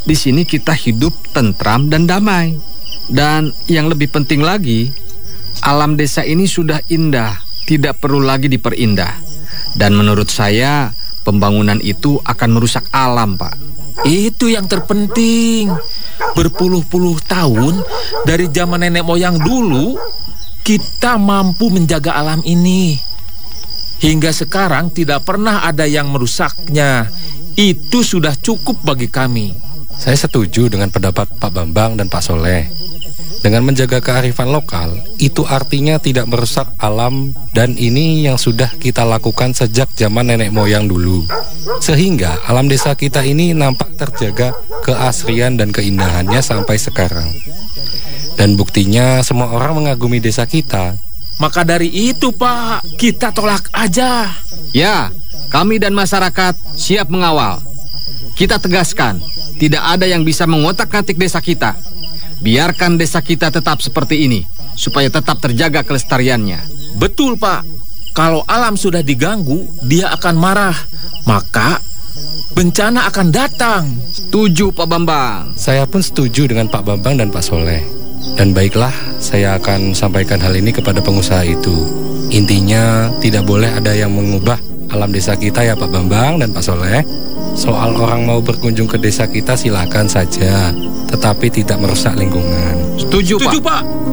Di sini kita hidup tentram dan damai. Dan yang lebih penting lagi, alam desa ini sudah indah, tidak perlu lagi diperindah. Dan menurut saya, pembangunan itu akan merusak alam, Pak. Itu yang terpenting. Berpuluh-puluh tahun dari zaman nenek moyang dulu, kita mampu menjaga alam ini. Hingga sekarang tidak pernah ada yang merusaknya. Itu sudah cukup bagi kami. Saya setuju dengan pendapat Pak Bambang dan Pak Soleh. Dengan menjaga kearifan lokal, itu artinya tidak merusak alam, dan ini yang sudah kita lakukan sejak zaman nenek moyang dulu. Sehingga alam desa kita ini nampak terjaga keasrian dan keindahannya sampai sekarang. Dan buktinya semua orang mengagumi desa kita. Maka dari itu, Pak, kita tolak aja. Ya, kami dan masyarakat siap mengawal. Kita tegaskan, tidak ada yang bisa mengotak-atik desa kita. Biarkan desa kita tetap seperti ini, supaya tetap terjaga kelestariannya. Betul, Pak. Kalau alam sudah diganggu, dia akan marah. Maka bencana akan datang. Setuju, Pak Bambang. Saya pun setuju dengan Pak Bambang dan Pak Soleh. Dan baiklah, saya akan sampaikan hal ini kepada pengusaha itu. Intinya, tidak boleh ada yang mengubah alam desa kita ya Pak Bambang dan Pak Soleh. Soal orang mau berkunjung ke desa kita silakan saja, tetapi tidak merusak lingkungan. Setuju, Pak. Pak.